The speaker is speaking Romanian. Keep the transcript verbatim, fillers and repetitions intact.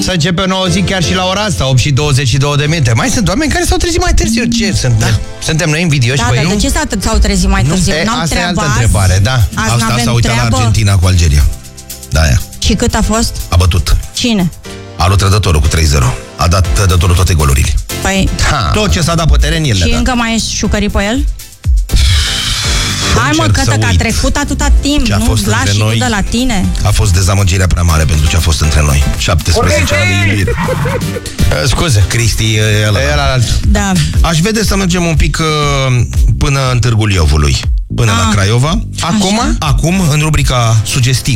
Să începe o nouă zi chiar și la ora asta, opt și douăzeci și două de minute. Mai sunt oameni care s-au trezit mai târziu. Ce sunt? Da. Suntem noi invidioși? Da, Băi, dar nu? de ce s-au trezit mai târziu? E, N-au asta e altă treabă întrebare, da. Azi Asta n-avem s-a uitat treabă. la Argentina cu Algeria. Da, aia. Și cât a fost? A bătut. Cine? A luat trădătorul cu trei zero. A dat trădătorul toate golurile. Păi, Ha. Tot ce s-a dat pe teren, el și le-a dat. încă mai ești șucărit pe el? Hai mă, Încerc să Cătă, că a uit. trecut atâta timp, Ce a nu? fost Lași între și noi. tu de la tine. A fost dezamăgirea prea mare pentru ce a fost între noi. șaptesprezece ani de iubire. Scuze. Cristi, ăla. E ăla alt. Da. Aș vede să mergem un pic uh, până în Târgul Iovului. Până Ah. la Craiova. Acum? Acum, în rubrica sugestii.